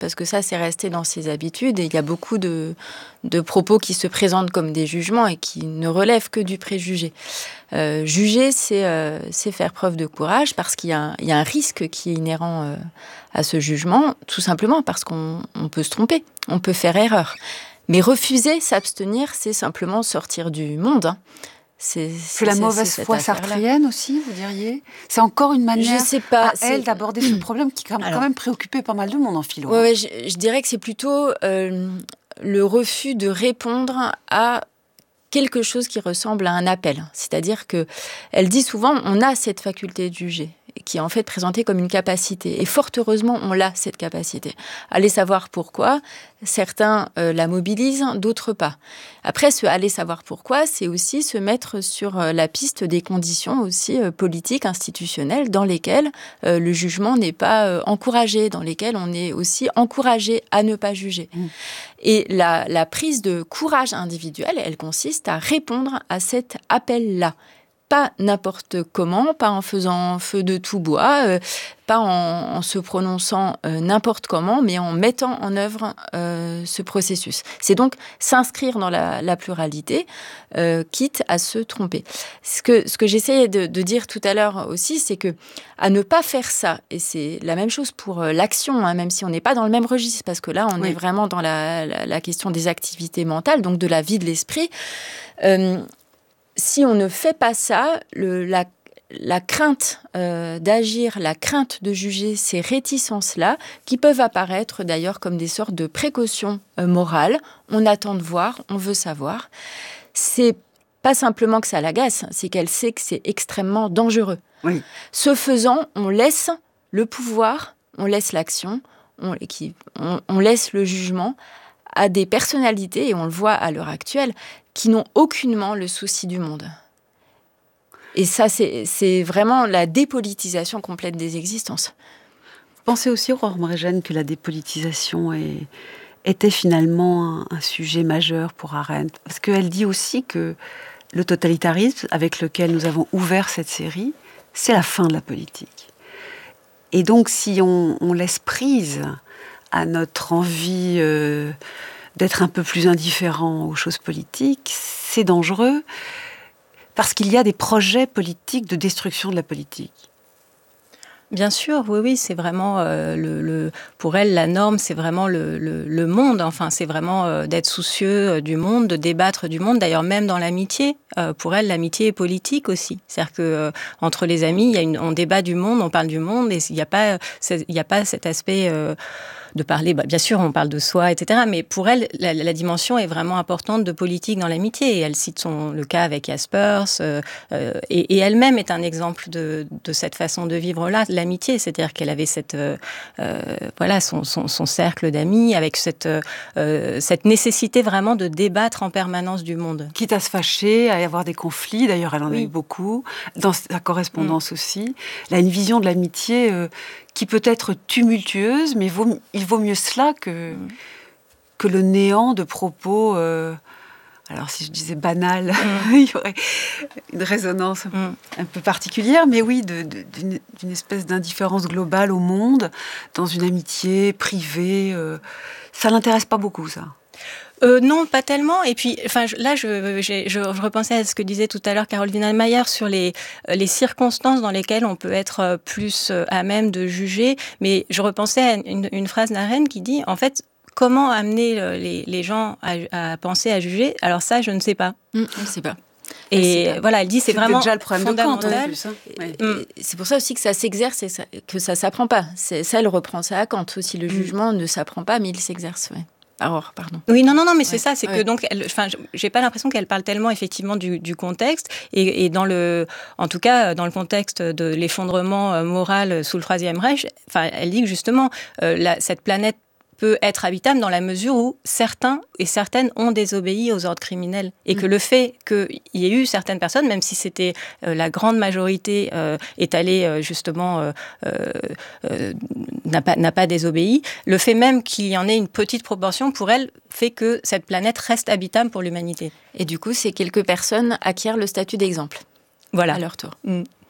parce que ça, c'est resté dans ses habitudes. Et il y a beaucoup de propos qui se présentent comme des jugements et qui ne relèvent que du préjugé. Juger, c'est faire preuve de courage, parce qu'il y a un risque qui est inhérent à ce jugement, tout simplement parce qu'on peut se tromper, on peut faire erreur. Mais refuser, s'abstenir, c'est simplement sortir du monde, hein. C'est la mauvaise foi sartrienne aussi, vous diriez ? C'est encore une manière à elle d'aborder ce problème qui quand même préoccupait pas mal de monde en philo. Oui, je dirais que c'est plutôt le refus de répondre à quelque chose qui ressemble à un appel. C'est-à-dire qu'elle dit souvent, on a cette faculté de juger, qui est en fait présentée comme une capacité. Et fort heureusement, on l'a, cette capacité. Aller savoir pourquoi, certains la mobilisent, d'autres pas. Après, aller savoir pourquoi, c'est aussi se mettre sur la piste des conditions aussi politiques, institutionnelles, dans lesquelles le jugement n'est pas encouragé, dans lesquelles on est aussi encouragé à ne pas juger. Et la prise de courage individuel, elle consiste à répondre à cet appel-là. Pas n'importe comment, pas en faisant feu de tout bois, pas en se prononçant n'importe comment, mais en mettant en œuvre ce processus. C'est donc s'inscrire dans la pluralité, quitte à se tromper. Ce que j'essayais de dire tout à l'heure aussi, c'est que à ne pas faire ça, et c'est la même chose pour l'action, hein, même si on n'est pas dans le même registre, parce que là, on est vraiment dans la question des activités mentales, donc de la vie de l'esprit. Si on ne fait pas ça, la crainte d'agir, la crainte de juger, ces réticences-là, qui peuvent apparaître d'ailleurs comme des sortes de précautions morales, on attend de voir, on veut savoir, c'est pas simplement que ça l'agace, c'est qu'elle sait que c'est extrêmement dangereux. Oui. Ce faisant, on laisse le pouvoir, on laisse l'action, on laisse le jugement à des personnalités, et on le voit à l'heure actuelle, qui n'ont aucunement le souci du monde. Et ça, c'est vraiment la dépolitisation complète des existences. Vous pensez aussi, Aurore Mregen, que la dépolitisation était finalement un sujet majeur pour Arendt ? Parce qu'elle dit aussi que le totalitarisme, avec lequel nous avons ouvert cette série, c'est la fin de la politique. Et donc, si on laisse prise à notre envie d'être un peu plus indifférent aux choses politiques, c'est dangereux, parce qu'il y a des projets politiques de destruction de la politique. Bien sûr, oui, c'est vraiment pour elle, la norme, c'est vraiment le monde. Enfin, c'est vraiment d'être soucieux du monde, de débattre du monde. D'ailleurs, même dans l'amitié, pour elle, l'amitié est politique aussi. C'est-à-dire que entre les amis, on débat du monde, on parle du monde, et il n'y a pas cet aspect de parler. Bien sûr, on parle de soi, etc. Mais pour elle, la dimension est vraiment importante de politique dans l'amitié. Et elle cite le cas avec Jaspers, et elle-même est un exemple de cette façon de vivre là. L'amitié, c'est-à-dire qu'elle avait son cercle d'amis avec cette nécessité vraiment de débattre en permanence du monde. Quitte à se fâcher, à y avoir des conflits, d'ailleurs elle en a eu beaucoup, dans sa correspondance aussi. Elle a une vision de l'amitié qui peut être tumultueuse, mais il vaut mieux cela que le néant de propos... alors si je disais banal, il y aurait une résonance un peu particulière, mais oui, d'une espèce d'indifférence globale au monde, dans une amitié privée. Ça l'intéresse pas beaucoup, ça. Non, pas tellement. Et puis, je repensais à ce que disait tout à l'heure Carole Wienermayer sur les circonstances dans lesquelles on peut être plus à même de juger. Mais je repensais à une phrase d'Arendt qui dit, en fait, comment amener les gens à penser, à juger ? Alors ça, je ne sais pas. Je ne sais pas. Et voilà, elle dit c'est vraiment déjà le problème fondamental. de Kant, ouais. C'est pour ça aussi que ça s'exerce et que ça s'apprend pas. Ça, elle reprend ça à Kant aussi. Le jugement ne s'apprend pas, mais il s'exerce. Ouais. Alors, pardon. Oui, non, mais c'est ça, c'est que donc, j'ai pas l'impression qu'elle parle tellement effectivement du contexte, et en tout cas dans le contexte de l'effondrement moral sous le Troisième Reich, elle dit que justement cette planète peut être habitable dans la mesure où certains et certaines ont désobéi aux ordres criminels, et que le fait qu'il y ait eu certaines personnes, même si c'était la grande majorité étalée justement n'a pas désobéi, le fait même qu'il y en ait une petite proportion pour elle fait que cette planète reste habitable pour l'humanité. Et du coup, ces quelques personnes acquièrent le statut d'exemple. Voilà. À leur tour.